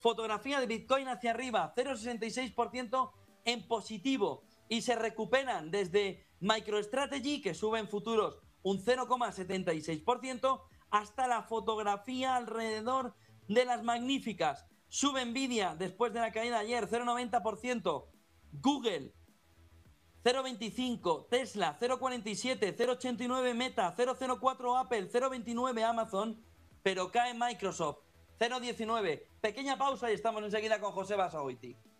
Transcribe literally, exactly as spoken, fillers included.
Fotografía de Bitcoin hacia arriba, cero coma sesenta y seis por ciento en positivo. Y se recuperan desde MicroStrategy, que sube en futuros un cero coma setenta y seis por ciento, hasta la fotografía alrededor de las magníficas. Sube Nvidia después de la caída de ayer, cero coma noventa por ciento. Google, cero coma veinticinco, Tesla, cero coma cuarenta y siete, cero coma ochenta y nueve Meta, cero coma cero cuatro Apple, cero coma veintinueve Amazon, pero cae Microsoft, cero coma diecinueve. Pequeña pausa y estamos enseguida con José Basagoiti.